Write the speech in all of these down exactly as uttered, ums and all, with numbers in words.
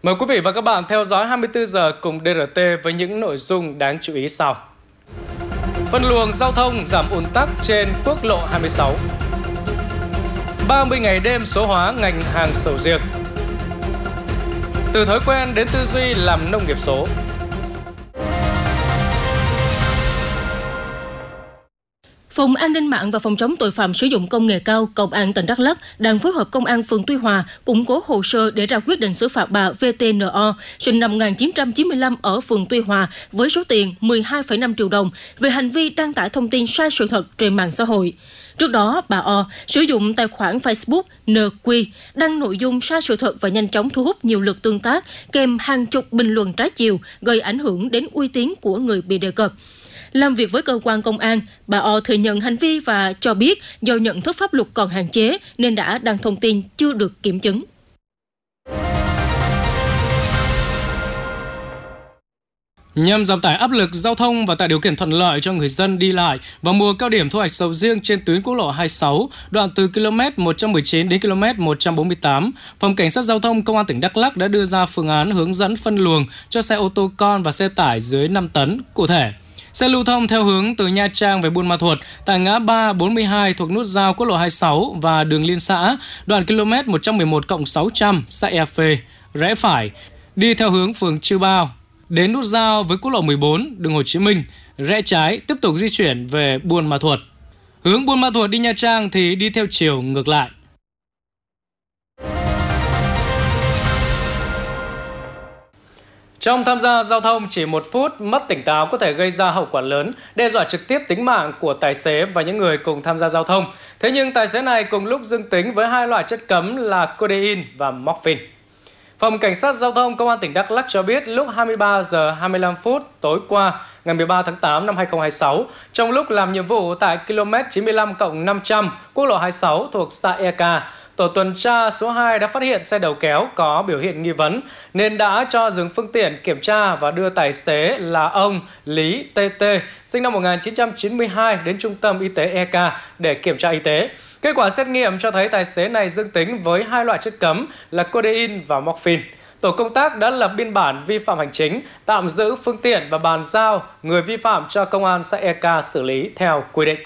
Mời quý vị và các bạn theo dõi hai mươi tư giờ cùng đê rờ tê với những nội dung đáng chú ý sau. Phân luồng giao thông giảm ùn tắc trên quốc lộ hai mươi sáu. ba mươi ngày đêm số hóa ngành hàng sầu riêng. Từ thói quen đến tư duy làm nông nghiệp số. Phòng An ninh mạng và Phòng chống tội phạm sử dụng công nghệ cao Công an tỉnh Đắk Lắk đang phối hợp Công an phường Tuy Hòa củng cố hồ sơ để ra quyết định xử phạt bà vê tê en o, sinh năm một nghìn chín trăm chín mươi lăm ở phường Tuy Hòa với số tiền mười hai phẩy năm triệu đồng về hành vi đăng tải thông tin sai sự thật trên mạng xã hội. Trước đó, bà O sử dụng tài khoản Facebook en quy đăng nội dung sai sự thật và nhanh chóng thu hút nhiều lượt tương tác kèm hàng chục bình luận trái chiều gây ảnh hưởng đến uy tín của người bị đề cập. Làm việc với cơ quan công an, bà O thừa nhận hành vi và cho biết do nhận thức pháp luật còn hạn chế nên đã đăng thông tin chưa được kiểm chứng. Nhằm giảm tải áp lực giao thông và tạo điều kiện thuận lợi cho người dân đi lại vào mùa cao điểm thu hoạch sầu riêng trên tuyến quốc lộ hai mươi sáu, đoạn từ ki lô mét một trăm mười chín đến ki lô mét một trăm bốn mươi tám, Phòng Cảnh sát Giao thông Công an tỉnh Đắk Lắk đã đưa ra phương án hướng dẫn phân luồng cho xe ô tô con và xe tải dưới năm tấn. Cụ thể, xe lưu thông theo hướng từ Nha Trang về Buôn Ma Thuột tại ngã ba bốn mươi hai thuộc nút giao quốc lộ hai mươi sáu và đường liên xã, đoạn ki lô mét một trăm mười một cộng sáu trăm, xã E Phê, rẽ phải, đi theo hướng phường Chư Bao, đến nút giao với quốc lộ mười bốn, đường Hồ Chí Minh, rẽ trái tiếp tục di chuyển về Buôn Ma Thuột. Hướng Buôn Ma Thuột đi Nha Trang thì đi theo chiều ngược lại. Trong tham gia giao thông, chỉ một phút mất tỉnh táo có thể gây ra hậu quả lớn, đe dọa trực tiếp tính mạng của tài xế và những người cùng tham gia giao thông. Thế nhưng tài xế này cùng lúc dương tính với hai loại chất cấm là codeine và morphine. Phòng Cảnh sát Giao thông Công an tỉnh Đắk Lắk cho biết lúc hai mươi ba giờ hai mươi lăm phút tối qua, ngày mười ba tháng tám năm hai nghìn không trăm hai mươi sáu, trong lúc làm nhiệm vụ tại ki lô mét chín mươi lăm cộng năm trăm, quốc lộ hai mươi sáu thuộc xã E Ca, tổ tuần tra số hai đã phát hiện xe đầu kéo có biểu hiện nghi vấn nên đã cho dừng phương tiện kiểm tra và đưa tài xế là ông Lý tê tê, sinh năm một nghìn chín trăm chín mươi hai đến Trung tâm Y tế E Ca để kiểm tra y tế. Kết quả xét nghiệm cho thấy tài xế này dương tính với hai loại chất cấm là codeine và morphine. Tổ công tác đã lập biên bản vi phạm hành chính, tạm giữ phương tiện và bàn giao người vi phạm cho công an xã E Ca xử lý theo quy định.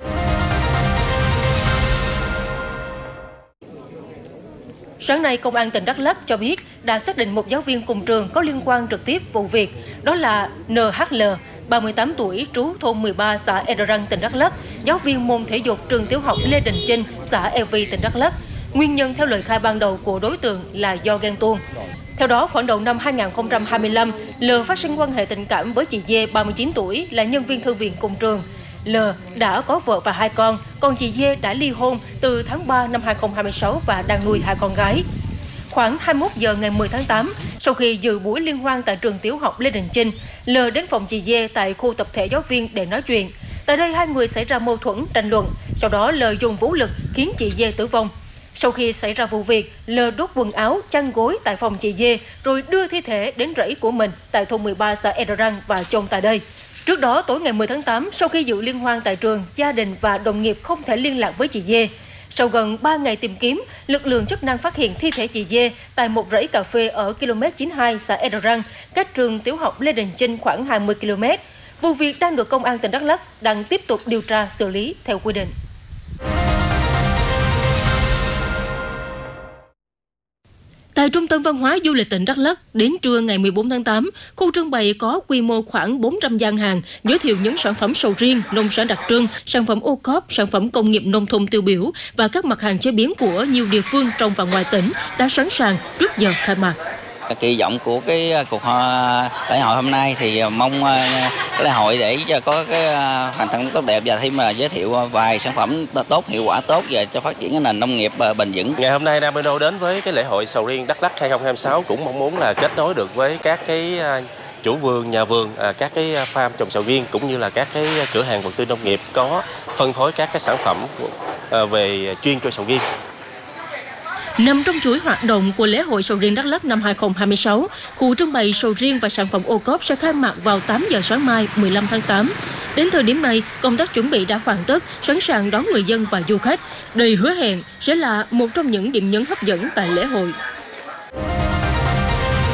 Sáng nay, Công an tỉnh Đắk Lắk cho biết đã xác định một giáo viên cùng trường có liên quan trực tiếp vụ việc, đó là en hát lờ, ba mươi tám tuổi, trú thôn mười ba, xã E Răng, tỉnh Đắk Lắk, giáo viên môn thể dục trường tiểu học Lê Đình Chinh, xã E Vi, tỉnh Đắk Lắk. Nguyên nhân theo lời khai ban đầu của đối tượng là do ghen tuông. Theo đó, khoảng đầu năm hai nghìn không trăm hai mươi lăm, L phát sinh quan hệ tình cảm với chị Dê, ba mươi chín tuổi, là nhân viên thư viện cùng trường. L đã có vợ và hai con, còn chị Dê đã ly hôn từ tháng ba năm hai nghìn không trăm hai mươi sáu và đang nuôi hai con gái. Khoảng hai mươi mốt giờ ngày mười tháng tám, sau khi dự buổi liên hoan tại trường tiểu học Lê Đình Chinh, L đến phòng chị Dê tại khu tập thể giáo viên để nói chuyện. Tại đây hai người xảy ra mâu thuẫn, tranh luận, sau đó L dùng vũ lực khiến chị Dê tử vong. Sau khi xảy ra vụ việc, L đốt quần áo, chăn gối tại phòng chị Dê rồi đưa thi thể đến rẫy của mình tại thôn mười ba, xã E Răng và chôn tại đây. Trước đó, tối ngày mười tháng tám, sau khi dự liên hoan tại trường, gia đình và đồng nghiệp không thể liên lạc với chị Dê. Sau gần ba ngày tìm kiếm, lực lượng chức năng phát hiện thi thể chị Dê tại một rẫy cà phê ở ki lô mét chín mươi hai, xã E Răng, cách trường tiểu học Lê Đình Chinh khoảng hai mươi ki lô mét. Vụ việc đang được Công an tỉnh Đắk Lắk đang tiếp tục điều tra xử lý theo quy định. Tại Trung tâm Văn hóa Du lịch tỉnh Đắk Lắk, đến trưa ngày mười bốn tháng tám, khu trưng bày có quy mô khoảng bốn trăm gian hàng giới thiệu những sản phẩm sầu riêng, nông sản đặc trưng, sản phẩm ô cóp, sản phẩm công nghiệp nông thôn tiêu biểu và các mặt hàng chế biến của nhiều địa phương trong và ngoài tỉnh đã sẵn sàng trước giờ khai mạc. Kỳ vọng của cái cuộc lễ hội hôm nay thì mong cái lễ hội để cho có cái thành công tốt đẹp và thêm là giới thiệu vài sản phẩm tốt, hiệu quả tốt và cho phát triển cái nền nông nghiệp bền vững. Ngày hôm nay Namino đến với cái lễ hội sầu riêng Đắk Lắk hai nghìn không trăm hai mươi sáu cũng mong muốn là kết nối được với các cái chủ vườn, nhà vườn, các cái farm trồng sầu riêng cũng như là các cái cửa hàng vật tư nông nghiệp có phân phối các cái sản phẩm về chuyên cho sầu riêng. Nằm trong chuỗi hoạt động của lễ hội sầu riêng Đắk Lắk năm hai nghìn không trăm hai mươi sáu, khu trưng bày sầu riêng và sản phẩm ô cóp sẽ khai mạc vào tám giờ sáng mai mười lăm tháng tám. Đến thời điểm này, công tác chuẩn bị đã hoàn tất, sẵn sàng đón người dân và du khách. Đây hứa hẹn sẽ là một trong những điểm nhấn hấp dẫn tại lễ hội.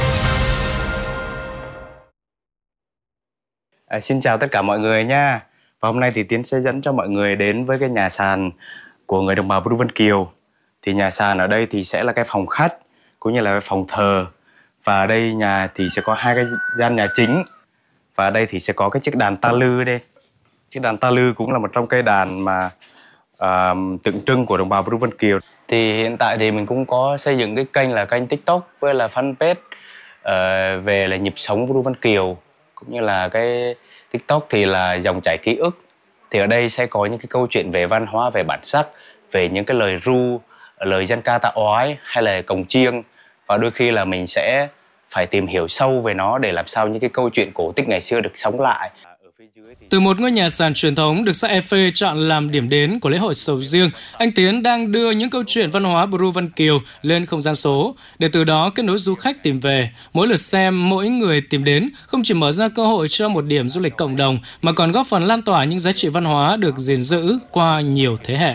À, xin chào tất cả mọi người nha. Và hôm nay thì Tiến sẽ dẫn cho mọi người đến với cái nhà sàn của người đồng bào Bru Vân Kiều. Thì nhà sàn ở đây thì sẽ là cái phòng khách cũng như là cái phòng thờ. Và ở đây nhà thì sẽ có hai cái gian nhà chính. Và ở đây thì sẽ có cái chiếc đàn ta lư đây. Chiếc đàn ta lư cũng là một trong cây đàn mà uh, tượng trưng của đồng bào Bru Vân Kiều. Thì hiện tại thì mình cũng có xây dựng cái kênh là kênh TikTok với là fanpage uh, về là nhịp sống Bru Vân Kiều, cũng như là cái TikTok thì là dòng chảy ký ức. Thì ở đây sẽ có những cái câu chuyện về văn hóa, về bản sắc, về những cái lời ru, lời dân ca tạ oái hay là cồng chiêng. Và đôi khi là mình sẽ phải tìm hiểu sâu về nó để làm sao những cái câu chuyện cổ tích ngày xưa được sống lại. Từ một ngôi nhà sàn truyền thống được xã E Phê chọn làm điểm đến của lễ hội sầu riêng, anh Tiến đang đưa những câu chuyện văn hóa Bru Vân Kiều lên không gian số, để từ đó kết nối du khách tìm về. Mỗi lượt xem, mỗi người tìm đến không chỉ mở ra cơ hội cho một điểm du lịch cộng đồng, mà còn góp phần lan tỏa những giá trị văn hóa được gìn giữ qua nhiều thế hệ.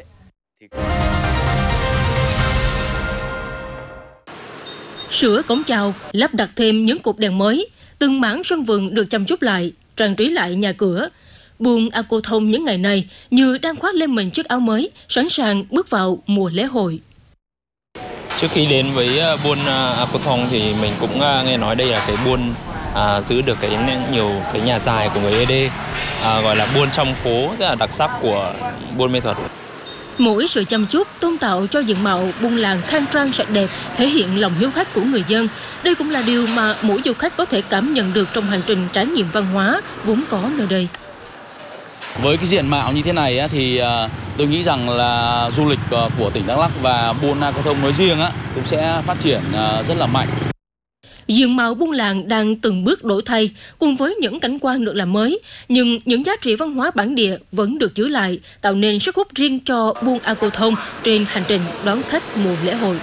Sửa cổng chào, lắp đặt thêm những cột đèn mới, từng mảng sân vườn được chăm chút lại, trang trí lại nhà cửa. Buôn A Cô Thông những ngày này như đang khoác lên mình chiếc áo mới, sẵn sàng bước vào mùa lễ hội. Trước khi đến với buôn A Cô Thông thì mình cũng nghe nói đây là cái buôn à, giữ được cái nhiều cái nhà dài của người Ê Đê, à, gọi là buôn trong phố, rất là đặc sắc của buôn Mê Thuật. Mỗi sự chăm chút tôn tạo cho diện mạo buôn làng khang trang sạch đẹp thể hiện lòng hiếu khách của người dân. Đây cũng là điều mà mỗi du khách có thể cảm nhận được trong hành trình trải nghiệm văn hóa vốn có nơi đây. Với cái diện mạo như thế này thì tôi nghĩ rằng là du lịch của tỉnh Đắk Lắk và buôn A Cô Thông nói riêng cũng sẽ phát triển rất là mạnh. Diện mạo buôn làng đang từng bước đổi thay cùng với những cảnh quan được làm mới, nhưng những giá trị văn hóa bản địa vẫn được giữ lại, tạo nên sức hút riêng cho buôn A Cô Thông trên hành trình đón khách mùa lễ hội.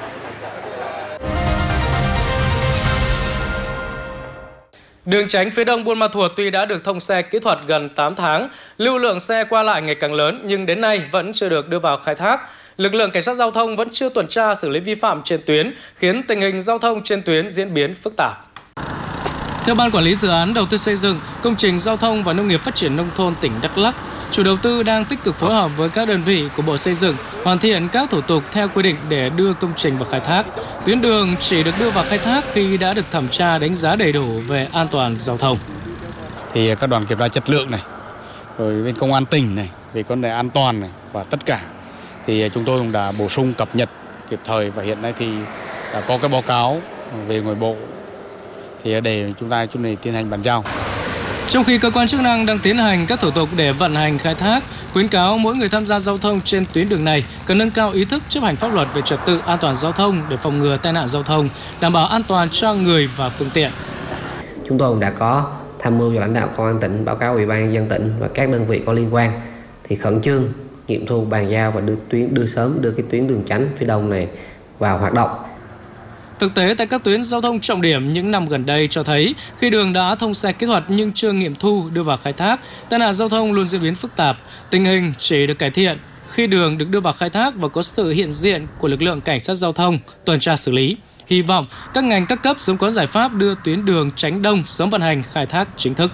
Đường tránh phía đông Buôn Ma Thuột tuy đã được thông xe kỹ thuật gần tám tháng, lưu lượng xe qua lại ngày càng lớn nhưng đến nay vẫn chưa được đưa vào khai thác. Lực lượng cảnh sát giao thông vẫn chưa tuần tra xử lý vi phạm trên tuyến, khiến tình hình giao thông trên tuyến diễn biến phức tạp. Theo Ban Quản lý Dự án Đầu tư xây dựng, Công trình Giao thông và Nông nghiệp Phát triển Nông thôn tỉnh Đắk Lắk, chủ đầu tư đang tích cực phối hợp với các đơn vị của Bộ Xây dựng hoàn thiện các thủ tục theo quy định để đưa công trình vào khai thác. Tuyến đường chỉ được đưa vào khai thác khi đã được thẩm tra đánh giá đầy đủ về an toàn giao thông. Thì các đoàn kiểm tra chất lượng này, rồi bên công an tỉnh này, về vấn đề an toàn này và tất cả thì chúng tôi cũng đã bổ sung cập nhật kịp thời, và hiện nay thì đã có cái báo cáo về ngoài bộ thì để chúng ta chúng này tiến hành bàn giao. Trong khi cơ quan chức năng đang tiến hành các thủ tục để vận hành khai thác, khuyến cáo mỗi người tham gia giao thông trên tuyến đường này cần nâng cao ý thức chấp hành pháp luật về trật tự an toàn giao thông để phòng ngừa tai nạn giao thông, đảm bảo an toàn cho người và phương tiện. Chúng tôi cũng đã có tham mưu cho lãnh đạo công an tỉnh, báo cáo Ủy ban nhân dân tỉnh và các đơn vị có liên quan thì khẩn trương nghiệm thu, bàn giao và đưa tuyến đưa sớm đưa cái tuyến đường tránh phía đông này vào hoạt động. Thực tế tại các tuyến giao thông trọng điểm những năm gần đây cho thấy khi đường đã thông xe kỹ thuật nhưng chưa nghiệm thu đưa vào khai thác, tai nạn giao thông luôn diễn biến phức tạp. Tình hình chỉ được cải thiện khi đường được đưa vào khai thác và có sự hiện diện của lực lượng cảnh sát giao thông tuần tra xử lý. Hy vọng các ngành các cấp sớm có giải pháp đưa tuyến đường tránh đông sớm vận hành khai thác chính thức.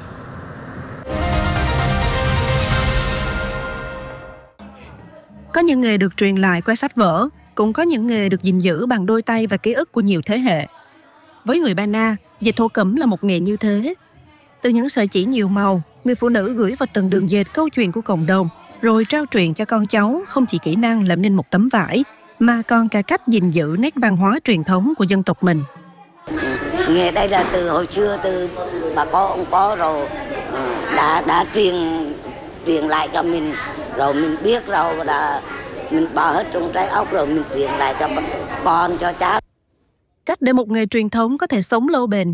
Có những nghề được truyền lại qua sách vở, cũng có những nghề được gìn giữ bằng đôi tay và ký ức của nhiều thế hệ. Với người Ba Na, dệt thổ cẩm là một nghề như thế. Từ những sợi chỉ nhiều màu, người phụ nữ gửi vào từng đường dệt câu chuyện của cộng đồng, rồi trao truyền cho con cháu không chỉ kỹ năng làm nên một tấm vải, mà còn cả cách gìn giữ nét văn hóa truyền thống của dân tộc mình. Nghề đây là từ hồi xưa, từ bà có ông có rồi đã đã truyền truyền lại cho mình, rồi mình biết rồi là mình bỏ hết trong trái óc rồi mình truyền lại cho con cho cháu. Cách để một nghề truyền thống có thể sống lâu bền